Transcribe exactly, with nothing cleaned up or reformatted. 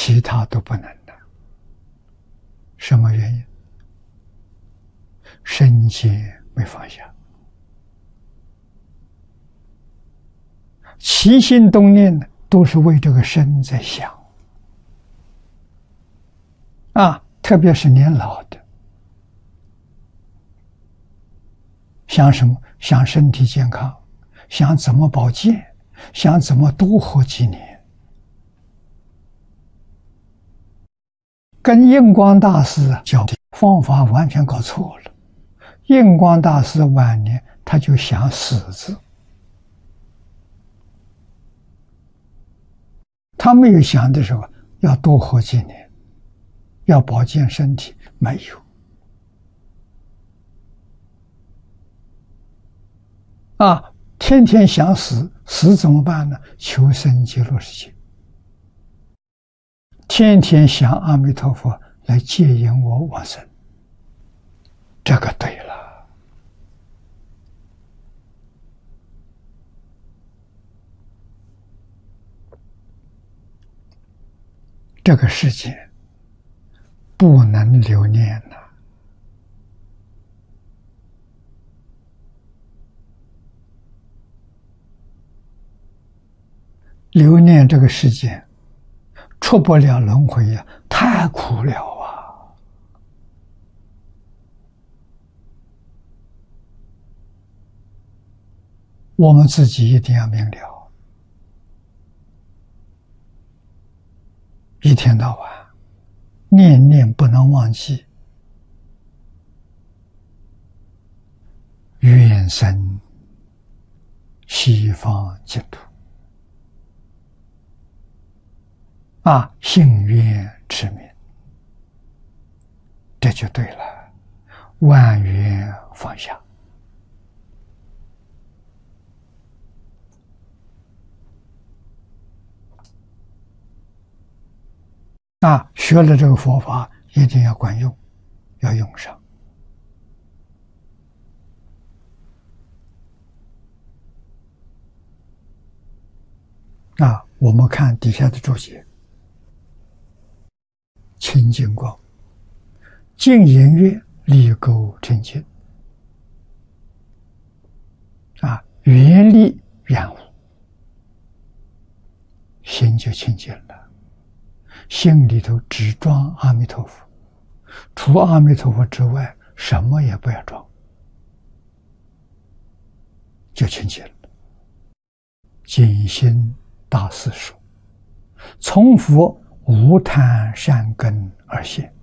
其他都不能了。什么原因？身结没放下，起心动念呢，都是为这个身在想啊，特别是年老的，想什么？想身体健康，想怎么保健，想怎么多活几年。跟印光大师教的方法完全搞错了。印光大师晚年他就想死字，他没有想的时候要多活几年，要保健身体，没有。啊，天天想死，死怎么办呢？求生极乐世界，天天想阿弥陀佛来接引我往生，这个对了。这个世界不能留念了，留念这个世界出不了轮回呀，太苦了啊！我们自己一定要明了。一天到晚念念不能忘记，愿生西方净土啊，信愿持名，这就对了，万缘放下。啊，学了这个佛法一定要管用，要用上。啊，我们看底下的注解：清净光，净言乐，力垢清净。啊，缘力染污，心就清净了。心里头只装阿弥陀佛，除阿弥陀佛之外，什么也不要装，就清净了。尽心大师说：从佛无贪善根而现，